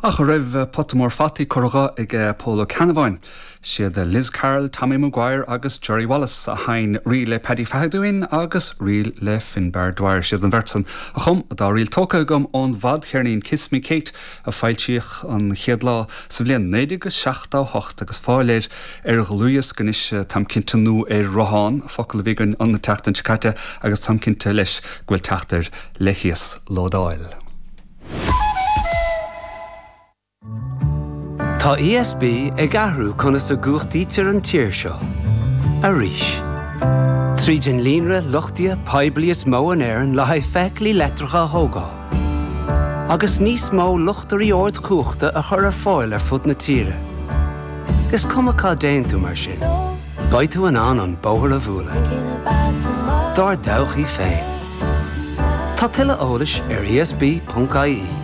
Ach raibh potamór fataí corraga ag Póla Canamháin. Siad Liz Carroll, Tommy Maguire agus Jerry Wallace a hain rí le Paddy Fahadúin agus rí le Finbar Dwyer siad an bhirtsan. A chum dá riil tóca agam ón bhd chearnaín Kiss Me Kate a fáiltíoch an chiad lá sa bhliain 1978 agus fáiléir gluúas ganis tam cinnte nó Rohan focail bhígan an na teachtain Chicate agus tam cinnte leis gfuil teachtar leithias Lódáil. Tá ESB ag ahrú chuna sa gúchtaí tir an tír seo. A ríis. Trídin línre luchtia poiblias mó an éireann le haid feiclí letracha thógá. Agus níos mó luchtarí ord cúchta a chur ar fáil ar fud na tíre. Is cumachá déantú mar sin. Baitú an bóthar a bhúla. Dar dawchaí féin. Tá tuile eolais ar esb.ie.